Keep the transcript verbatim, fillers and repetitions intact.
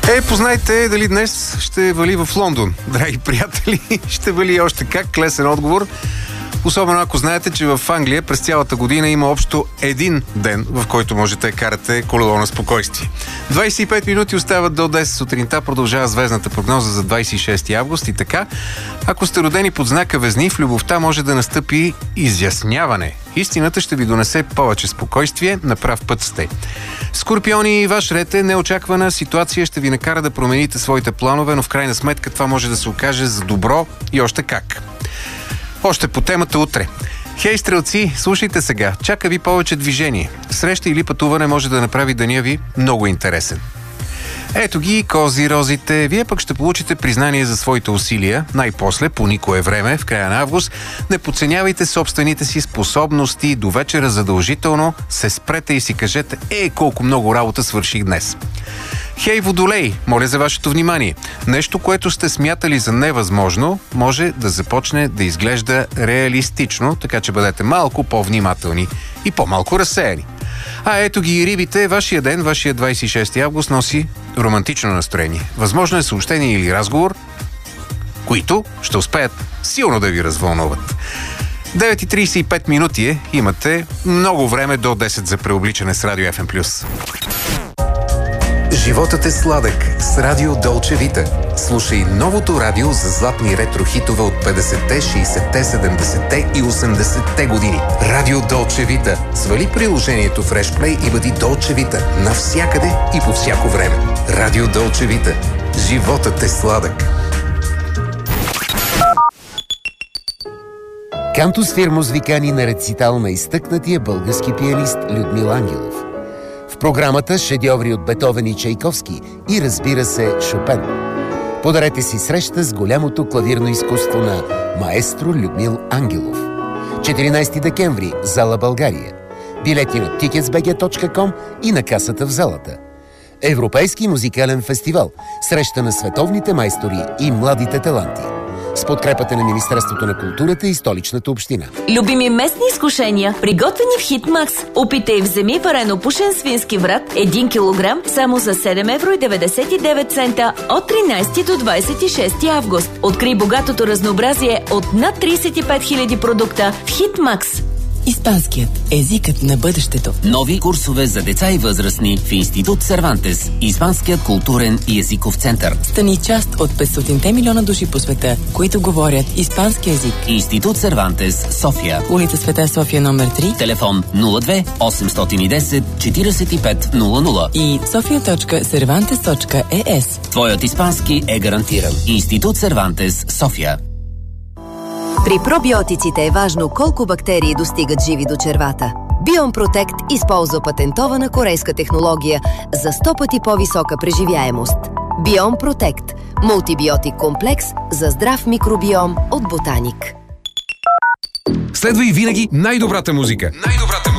Е, познайте дали днес ще вали в Лондон, драги приятели. Ще вали още как, лесен отговор. Особено ако знаете, че в Англия през цялата година има общо един ден, в който можете да карате колело на спокойствие. двайсет и пет минути остават до десет сутринта, продължава звездната прогноза за двайсет и шести август и така. Ако сте родени под знака Везни, в любовта може да настъпи изясняване. Истината ще ви донесе повече спокойствие, на прав път сте. Скорпиони, ваш ред е неочаквана ситуация, ще ви накара да промените своите планове, но в крайна сметка това може да се окаже за добро и още как. Още по темата утре. Хей, стрелци, слушайте сега. Чака ви повече движение. Среща или пътуване може да направи деня ви много интересен. Ето ги, кози, розите. Вие пък ще получите признание за своите усилия. Най-после, по никое време, в края на август, не подценявайте собствените си способности. До вечера задължително се спрете и си кажете: е, колко много работа свърших днес. Хей, водолей, моля за вашето внимание. Нещо, което сте смятали за невъзможно, може да започне да изглежда реалистично, така че бъдете малко по-внимателни и по-малко разсеяни. А ето ги и рибите, вашия ден, вашия двайсет и шести август носи романтично настроение. Възможно е съобщение или разговор, които ще успеят силно да ви развълнуват. девет и трийсет и пет минути е, имате много време до десет за преобличане с Радио Еф Ем плюс. Животът е сладък с Радио Долче Вита. Слушай новото радио за златни ретро-хитове от петдесетте, шейсетте, седемдесетте и осемдесетте години. Радио Долче Вита. Свали приложението в Решплей и бъди Долче Вита навсякъде и по всяко време. Радио Долче Вита. Животът е сладък. Кантус Фирмус ви кани на рецитал на изтъкнатия български пианист Людмил Ангелов. В програмата шедьоври от Бетовен и Чайковски и, разбира се, Шопен. Подарете си среща с голямото клавирно изкуство на маестро Людмил Ангелов. четиринайсети декември, зала България. Билети на тикетс точка би джи точка ком и на касата в залата. Европейски музикален фестивал. Среща на световните майстори и младите таланти. С подкрепата на Министерството на културата и Столичната община. Любими местни изкушения, приготвени в Хитмакс. Опитай и вземи варено пушен свински врат един килограм само за седем евро и деветдесет и девет цента от тринайсети до двайсет и шести август. Открий богатото разнообразие от над трийсет и пет хиляди продукта в Хитмакс. Испанският – езикът на бъдещето. Нови курсове за деца и възрастни в Институт Сервантес, Испанският културен и езиков център. Стани част от петстотин милиона души по света, които говорят испански език. Институт Сервантес, София. Улица Света София номер три. Телефон нула две осемстотин и десет четирийсет и пет нула нула и софия точка сервантес точка и ес. Твоят испански е гарантиран. Институт Сервантес, София. При пробиотиците е важно колко бактерии достигат живи до червата. Биом Протект използва патентована корейска технология за сто пъти по-висока преживяемост. Биом Протект – мултибиотик комплекс за здрав микробиом от Ботаник. Следва и винаги най-добрата музика. Най-добрата